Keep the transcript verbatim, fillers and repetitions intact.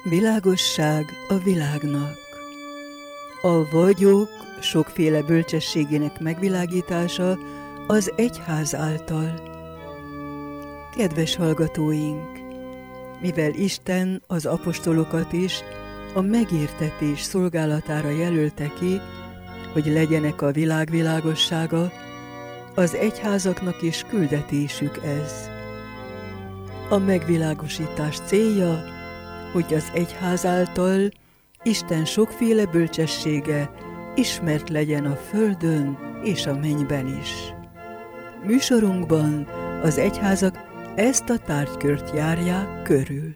Világosság a világnak. A vagyok sokféle bölcsességének megvilágítása az egyház által. Kedves hallgatóink! Mivel Isten az apostolokat is a megértetés szolgálatára jelölte ki, hogy legyenek a világ világossága, az egyházaknak is küldetésük ez. A megvilágosítás célja, hogy az egyház által Isten sokféle bölcsessége ismert legyen a földön és a mennyben is. Műsorunkban az egyházak ezt a tárgykört járják körül.